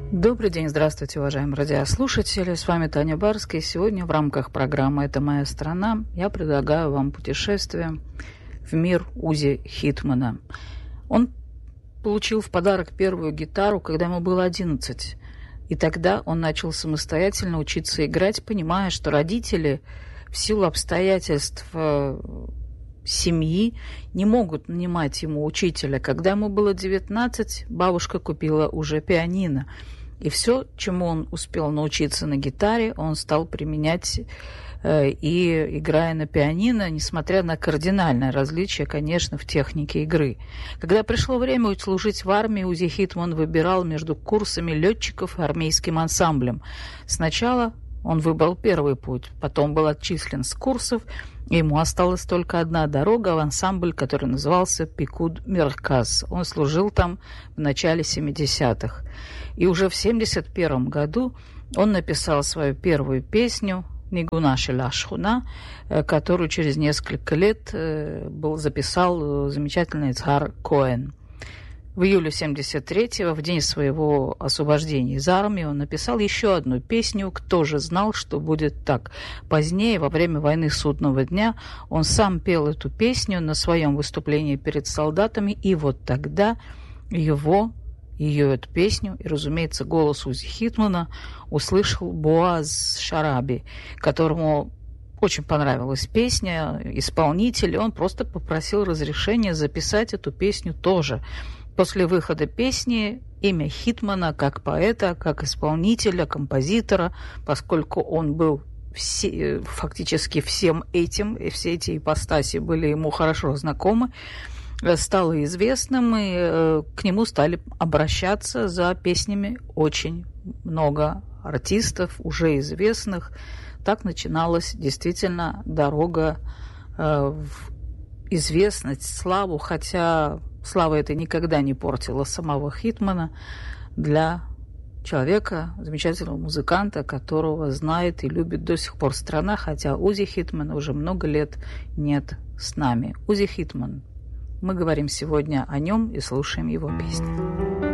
Добрый день, здравствуйте, уважаемые радиослушатели. С вами Таня Барская. Сегодня в рамках программы «Это моя страна» я предлагаю вам путешествие в мир Узи Хитмана. Он получил в подарок первую гитару, когда ему было 11. И тогда он начал самостоятельно учиться играть, понимая, что родители в силу обстоятельств семьи не могут нанимать ему учителя. Когда ему было 19, бабушка купила уже пианино. И все, чему он успел научиться на гитаре, он стал применять и играя на пианино, несмотря на кардинальное различие, конечно, в технике игры. Когда пришло время служить в армии, Узи Хитман выбирал между курсами летчиков и армейским ансамблем. Сначала он выбрал первый путь, потом был отчислен с курсов, и ему осталась только одна дорога в ансамбль, который назывался «Пикуд Мерказ». Он служил там в начале 70-х. И уже в 71 году он написал свою первую песню «Нигуна шеля шхуна», которую через несколько лет записал замечательный Ицхар Коэн. В июле 73-го, в день своего освобождения из армии, он написал еще одну песню «Кто же знал, что будет так?». Позднее, во время войны Судного дня, он сам пел эту песню на своем выступлении перед солдатами, и вот тогда ее эту песню, и, разумеется, голос Узи Хитмана услышал Боаз Шараби, которому очень понравилась песня, исполнитель, и он просто попросил разрешения записать эту песню тоже. После выхода песни имя Хитмана как поэта, как исполнителя, композитора, поскольку он был фактически всем этим, и все эти ипостаси были ему хорошо знакомы, стало известным, и к нему стали обращаться за песнями очень много артистов, уже известных. Так начиналась действительно дорога в известность, славу, хотя слава эта никогда не портила самого Хитмана, для человека, замечательного музыканта, которого знает и любит до сих пор страна, хотя Узи Хитмана уже много лет нет с нами. Узи Хитман. Мы говорим сегодня о нем и слушаем его песни.